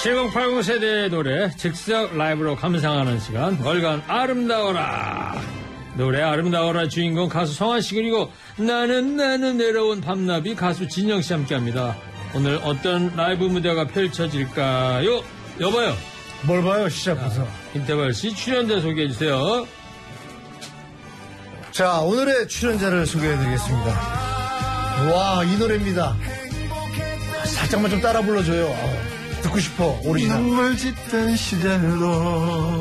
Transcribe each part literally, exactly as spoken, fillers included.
칠공팔공 세대의 노래 즉석 라이브로 감상하는 시간 월간 아름다워라. 노래 아름다워라 주인공 가수 성환씨 그리고 나는 나는 내려온 밤나비 가수 진영씨 함께합니다. 오늘 어떤 라이브 무대가 펼쳐질까요? 여봐요. 뭘 봐요 시작부터. 김태발씨 출연자 소개해주세요. 자, 오늘의 출연자를 소개해드리겠습니다. 와, 이 노래입니다. 살짝만 좀 따라 불러줘요. 어, 듣고 싶어. 오리지널. 눈물 짙은 시절도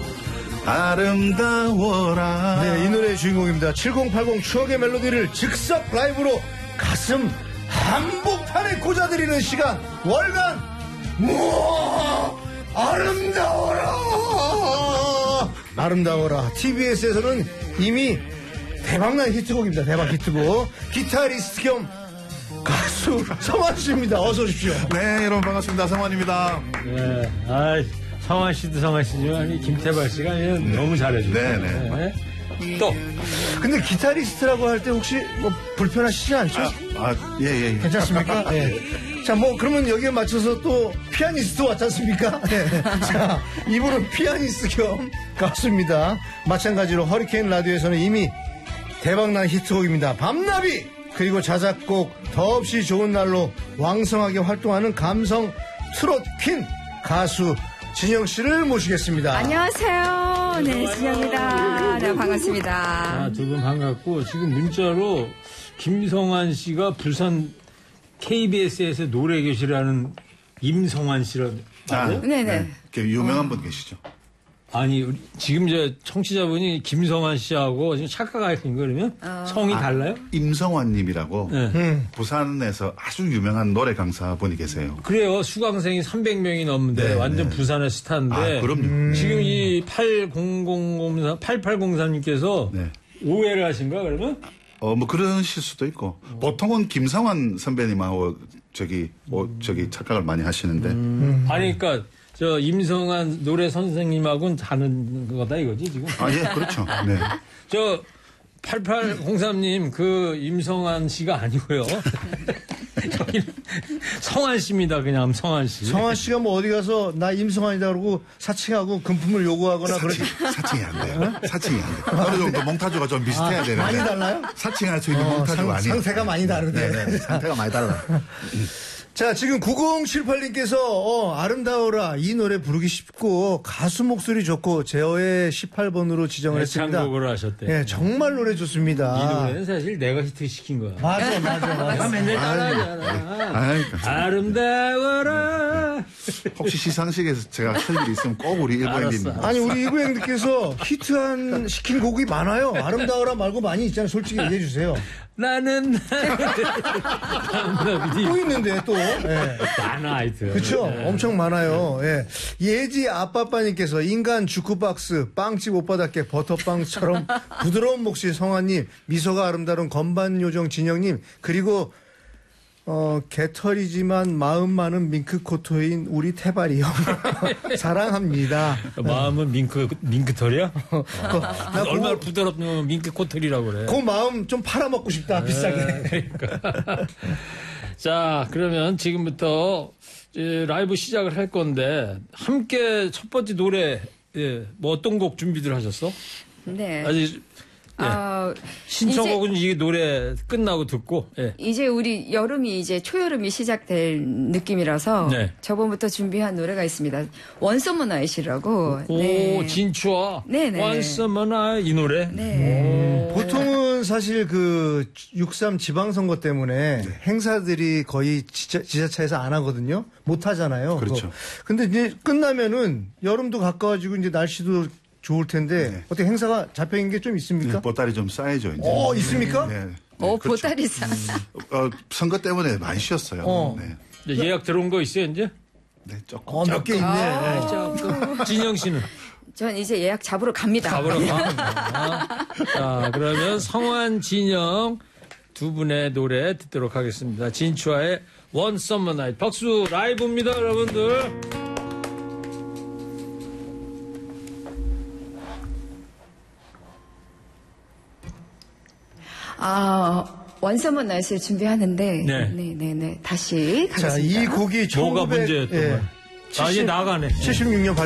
아름다워라. 네, 이 노래의 주인공입니다. 칠공팔공 추억의 멜로디를 즉석 라이브로 가슴 한복판에 꽂아드리는 시간. 월간 우와 아름다워라. 아름다워라. 티비에스에서는 이미 대박난 히트곡입니다. 대박 히트곡. 기타리스트 겸 가수 성환씨입니다. 어서 오십시오. 네, 여러분 반갑습니다. 성환입니다. 네, 아, 성환씨도 성환씨지만 김태발씨가 네. 너무 잘해주고. 네네. 네. 또. 근데 기타리스트라고 할 때 혹시 뭐 불편하시지 않죠? 아, 아, 예, 예, 예. 괜찮습니까? 예. 자, 뭐, 그러면 여기에 맞춰서 또 피아니스트 왔지 않습니까? 네. 자, 이분은 피아니스트 겸 가수입니다. 마찬가지로 허리케인 라디오에서는 이미 대박난 히트곡입니다. 밤나비! 그리고 자작곡 더없이 좋은 날로 왕성하게 활동하는 감성 트롯 퀸 가수 진영씨를 모시겠습니다. 안녕하세요. 네, 진영입니다. 네, 반갑습니다. 아, 두 분 반갑고, 지금 문자로 김성환 씨가 부산 케이비에스에서 노래교실하는 임성환 씨라고. 아, 네네. 네. 유명한 분 계시죠? 아니, 우리 지금 이제 청취자분이 김성환 씨하고 지금 착각하신 거 그러면? 어. 성이 아, 달라요? 임성환님이라고 네. 음. 부산에서 아주 유명한 노래 강사분이 계세요. 그래요. 수강생이 삼백 명이 넘는데 네, 완전 네. 부산의 스타인데. 아, 그럼요. 음. 지금 이 팔공공사, 팔팔공사님께서 네. 오해를 하신 거야, 그러면? 어, 뭐 그러실 수도 있고. 어. 보통은 김성환 선배님하고 저기, 뭐, 저기 착각을 많이 하시는데. 음. 아니, 그러니까. 저 임성환 노래 선생님하고는 다른 거다 이거지 지금? 아, 예, 그렇죠. 네. 저 팔팔공삼님 그 임성환 씨가 아니고요. 저기 성환 씨입니다. 그냥 성환 씨. 성환 씨가 뭐 어디 가서 나 임성환이다 그러고 사칭하고 금품을 요구하거나 사칭, 그러지. 사칭이 안 돼요. 사칭이 안 돼요. 어느 정도 몽타주가 좀 비슷해야 아, 되는데. 많이 달라요? 사칭할 수 있는 어, 몽타주가 아니에요. 상태가 많이 다르네. 네, 네, 상태가 많이 달라. 자, 지금 구공칠팔님께서 어, 아름다워라 이 노래 부르기 쉽고 가수 목소리 좋고 제어의 십팔 번으로 지정을 했습니다. 애창곡을 하셨대. 네, 정말 노래 좋습니다. 이 노래는 사실 내가 히트시킨 거야. 맞아, 맞아, 맞아. 내가 맨날 따라하잖아. 아름다워라. 혹시 시상식에서 제가 할 일이 있으면 꼭 우리 일부행님. 아니, 우리 일부행님께서 히트한 시킨 곡이 많아요. 아름다워라 말고 많이 있잖아요. 솔직히 얘기해 주세요. 나는 또 있는데 또 네. 많아 하여튼 그쵸 네. 엄청 많아요. 예. 예지 아빠빠님께서 인간 주크박스 빵집 오빠답게 버터빵처럼 부드러운 목소리 성환님 미소가 아름다운 건반요정 진영님 그리고 어, 개털이지만 마음 많은 밍크코토인 우리 태발이 형. 사랑합니다. 마음은 밍크, 밍크털이야? 어. 나 얼마나 그, 부드럽냐면 밍크코털이라고 그래. 그 마음 좀 팔아먹고 싶다, 비싸게. 그러니까. 자, 그러면 지금부터 이제 라이브 시작을 할 건데, 함께 첫 번째 노래, 예, 뭐 어떤 곡 준비들 하셨어? 네. 아직, 예. 어, 신청곡은 이제, 이 노래 끝나고 듣고, 예. 이제 우리 여름이 이제 초여름이 시작될 느낌이라서 네. 저번부터 준비한 노래가 있습니다. 원서머 나잇이라고. 오, 네. 진추아. 네네. 원서머 나잇 이 노래. 네. 보통은 사실 그 육삼 지방선거 때문에 네. 행사들이 거의 지자, 지자체에서 안 하거든요. 못 하잖아요. 그렇죠. 그거. 근데 이제 끝나면은 여름도 가까워지고 이제 날씨도 좋을 텐데 네. 어떻게 행사가 잡혀있는 게 좀 있습니까? 네, 보따리 좀 쌓여져 이제. 어, 있습니까? 네. 네. 어, 그렇죠. 보따리 쌓. 음, 어, 선거 때문에 많이 쉬었어요. 어. 네. 네, 예약 들어온 거 있어요, 이제? 네, 조금. 어, 몇 개 있네. 아, 조금. 진영 씨는? 전 이제 예약 잡으러 갑니다. 잡으러 가. 자, 그러면 성환, 진영 두 분의 노래 듣도록 하겠습니다. 진추아의 One Summer Night. 박수 라이브입니다, 여러분들. 아, 원서머 나잇을 준비하는데, 네. 네, 네, 네. 다시 가겠습니다. 자, 이 곡이 뭐가 천구백 문제였던 예, 거야? 아, 이제 나가네. 칠십육 년